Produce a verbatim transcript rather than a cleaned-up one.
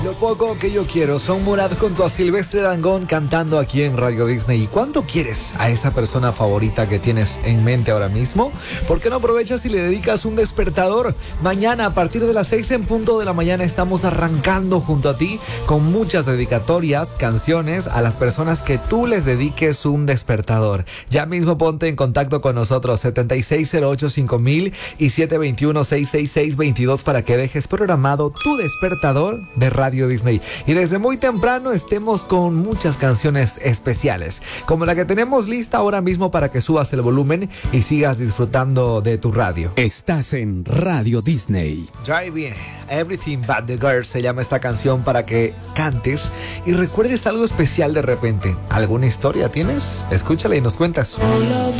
Lo poco que yo quiero, son Morat junto a Silvestre Dangond cantando aquí en Radio Disney. ¿Y cuánto quieres a esa persona favorita que tienes en mente ahora mismo? ¿Por qué no aprovechas y le dedicas un despertador? Mañana a partir de las seis en punto de la mañana estamos arrancando junto a ti con muchas dedicatorias, canciones a las personas que tú les dediques un despertador. Ya mismo ponte en contacto con nosotros, setenta y seis cero ocho cinco mil y siete dos uno seis seis seis veintidós para que dejes programado tu despertador de Radio Disney. Y desde muy temprano estemos con muchas canciones especiales, como la que tenemos lista ahora mismo para que subas el volumen y sigas disfrutando de tu radio. Estás en Radio Disney. Driving Everything But The Girl se llama esta canción, para que cantes y recuerdes algo especial de repente. ¿Alguna historia tienes? Escúchala y nos cuentas.